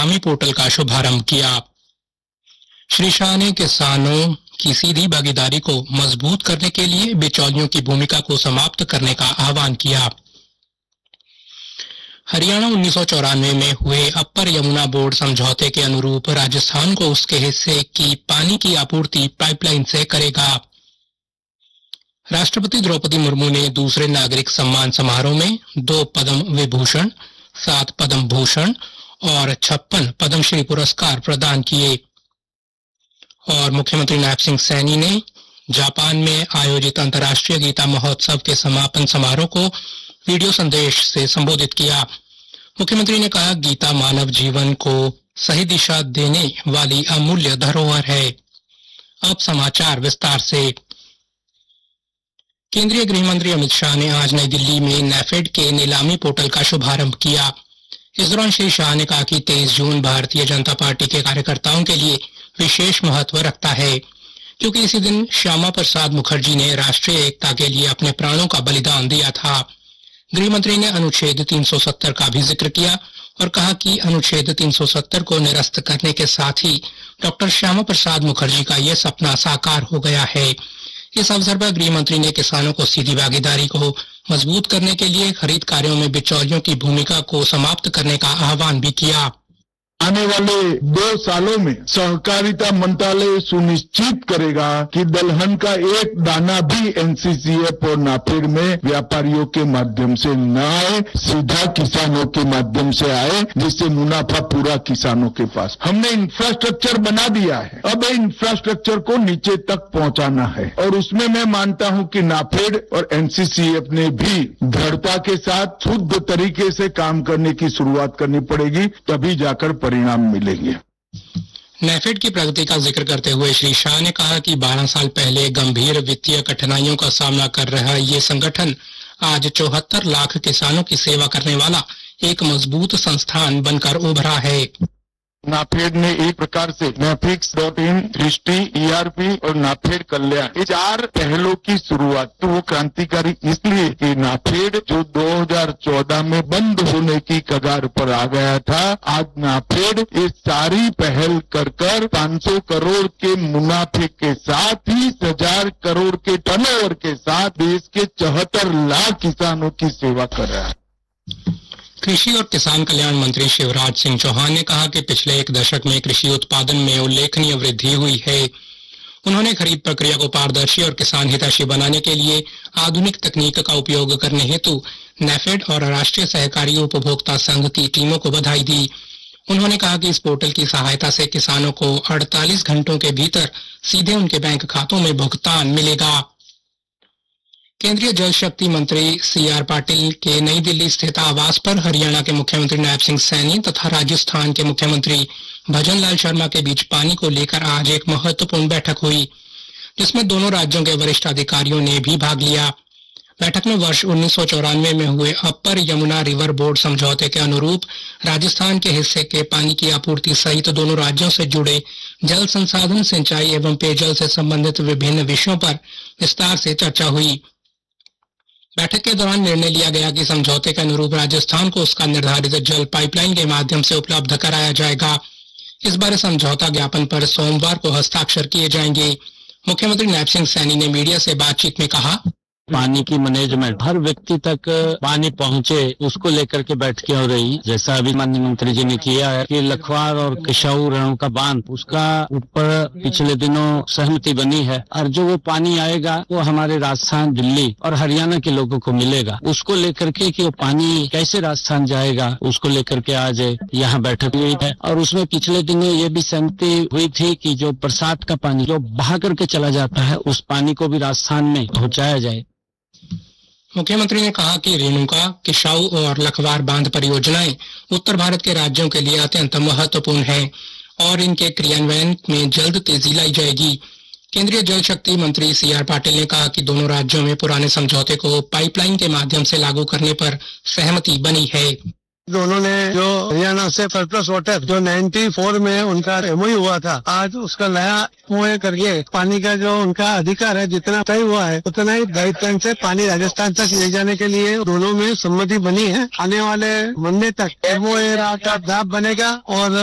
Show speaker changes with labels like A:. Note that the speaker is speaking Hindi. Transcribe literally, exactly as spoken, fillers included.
A: नीलामी पोर्टल का शुभारंभ किया। श्री शाह ने किसानों की सीधी भागीदारी को मजबूत करने के लिए बिचौलियों की भूमिका को समाप्त करने का आह्वान किया। हरियाणा उन्नीस सौ चौरानवे में हुए अपर यमुना बोर्ड समझौते के अनुरूप राजस्थान को उसके हिस्से की पानी की आपूर्ति पाइपलाइन से करेगा। राष्ट्रपति द्रौपदी मुर्मू ने दूसरे नागरिक सम्मान समारोह में दो पद्म विभूषण, सात पद्म भूषण और छप्पन पद्मश्री पुरस्कार प्रदान किए। और मुख्यमंत्री नायब सिंह सैनी ने जापान में आयोजित अंतर्राष्ट्रीय गीता महोत्सव के समापन समारोह को वीडियो संदेश से संबोधित किया। मुख्यमंत्री ने कहा, गीता मानव जीवन को सही दिशा देने वाली अमूल्य धरोहर है। अब समाचार विस्तार से। केंद्रीय गृह मंत्री अमित शाह ने आज नई दिल्ली में नेफेड के नीलामी पोर्टल का शुभारंभ किया। इस दौरान श्री शाह ने कहा कि तेईस जून भारतीय जनता पार्टी के कार्यकर्ताओं के लिए विशेष महत्व रखता है, क्योंकि इसी दिन श्यामा प्रसाद मुखर्जी ने राष्ट्रीय एकता के लिए अपने प्राणों का बलिदान दिया था। गृह मंत्री ने अनुच्छेद तीन सौ सत्तर का भी जिक्र किया और कहा कि अनुच्छेद तीन सौ सत्तर को निरस्त करने के साथ ही डॉक्टर श्यामा प्रसाद मुखर्जी का यह सपना साकार हो गया है। इस अवसर पर गृह मंत्री ने किसानों को सीधी भागीदारी को मजबूत करने के लिए खरीद कार्यों में बिचौलियों की भूमिका को समाप्त करने का आह्वान भी किया।
B: आने वाले दो सालों में सहकारिता मंत्रालय सुनिश्चित करेगा कि दलहन का एक दाना भी एनसीसीएफ और नाफेड में व्यापारियों के माध्यम से न आए, सीधा किसानों के माध्यम से आए, जिससे मुनाफा पूरा किसानों के पास। हमने इंफ्रास्ट्रक्चर बना दिया है, अब इंफ्रास्ट्रक्चर को नीचे तक पहुंचाना है और उसमें मैं मानता हूं कि नाफेड और एनसीसीएफ ने भी दृढ़ता के साथ शुद्ध तरीके से काम करने की शुरुआत करनी पड़ेगी, तभी जाकर परिणाम मिलेंगे।
A: नेफेड की प्रगति का जिक्र करते हुए श्री शाह ने कहा कि बारह साल पहले गंभीर वित्तीय कठिनाइयों का सामना कर रहा ये संगठन आज चौहत्तर लाख किसानों की सेवा करने वाला एक मजबूत संस्थान बनकर उभरा है।
B: नाफेड ने एक प्रकार से नेफिक्स डॉट इन, दृष्टि, ईआरपी और नाफेड कल्याण, ये चार पहलों की शुरुआत तो वो क्रांतिकारी इसलिए कि नाफेड जो दो हज़ार चौदह में बंद होने की कगार पर आ गया था, आज नाफेड ये सारी पहल कर कर पाँच सौ करोड़ के मुनाफे के साथ तीस हजार करोड़ के टर्नओवर के साथ देश के चौहत्तर लाख किसानों की सेवा कर रहा है।
A: कृषि और किसान कल्याण मंत्री शिवराज सिंह चौहान ने कहा कि पिछले एक दशक में कृषि उत्पादन में उल्लेखनीय वृद्धि हुई है। उन्होंने खरीद प्रक्रिया को पारदर्शी और किसान हितैषी बनाने के लिए आधुनिक तकनीक का उपयोग करने हेतु नेफेड और राष्ट्रीय सहकारी उपभोक्ता संघ की टीमों को बधाई दी। उन्होंने कहा कि इस पोर्टल की सहायता से किसानों को अड़तालीस घंटों के भीतर सीधे उनके बैंक खातों में भुगतान मिलेगा। केंद्रीय जल शक्ति मंत्री सी आर पाटिल के नई दिल्ली स्थित आवास पर हरियाणा के मुख्यमंत्री नायब सिंह सैनी तथा राजस्थान के मुख्यमंत्री भजन लाल शर्मा के बीच पानी को लेकर आज एक महत्वपूर्ण बैठक हुई, जिसमें दोनों राज्यों के वरिष्ठ अधिकारियों ने भी भाग लिया। बैठक में वर्ष उन्नीस सौ चौरानवे में हुए अपर यमुना रिवर बोर्ड समझौते के अनुरूप राजस्थान के हिस्से के पानी की आपूर्ति सहित दोनों राज्यों से जुड़े जल संसाधन, सिंचाई एवं पेयजल से संबंधित विभिन्न विषयों पर विस्तार से चर्चा हुई। बैठक के दौरान निर्णय लिया गया कि समझौते के अनुरूप राजस्थान को उसका निर्धारित जल पाइपलाइन के माध्यम से उपलब्ध कराया जाएगा। इस बारे समझौता ज्ञापन पर सोमवार को हस्ताक्षर किए जाएंगे। मुख्यमंत्री नायब सिंह सैनी ने मीडिया से बातचीत में कहा,
C: पानी की मैनेजमेंट हर व्यक्ति तक पानी पहुंचे, उसको लेकर के बैठकें हो रही। जैसा अभी माननीय मंत्री जी ने किया है कि लखवार और किशाऊ रणों का बांध, उसका ऊपर पिछले दिनों सहमति बनी है और जो वो पानी आएगा वो हमारे राजस्थान, दिल्ली और हरियाणा के लोगों को मिलेगा। उसको लेकर के कि वो पानी कैसे राजस्थान जाएगा, उसको लेकर के आज यहाँ बैठक हुई है और उसमें पिछले दिनों ये भी सहमति हुई थी कि जो बरसात का पानी जो बहा करके चला जाता है, उस पानी को भी राजस्थान में पहुँचाया जाए।
A: मुख्यमंत्री ने कहा कि रेणुका, किशाऊ और लखवार बांध परियोजनाएं उत्तर भारत के राज्यों के लिए अत्यंत महत्वपूर्ण हैं और इनके क्रियान्वयन में जल्द तेजी लाई जाएगी। केंद्रीय जल शक्ति मंत्री सी आर पाटिल ने कहा कि दोनों राज्यों में पुराने समझौते को पाइपलाइन के माध्यम से लागू करने पर सहमति बनी है।
D: दोनों ने जो हरियाणा से सरप्लस वाटर जो चौरानवे में उनका एमओयू हुआ था, आज उसका नया एमओयू करके पानी का जो उनका अधिकार है जितना तय हुआ है उतना ही दायित्व से पानी राजस्थान तक ले जाने के लिए दोनों में सम्मति बनी है। आने वाले महीने तक एमओयू का ड्राफ्ट बनेगा और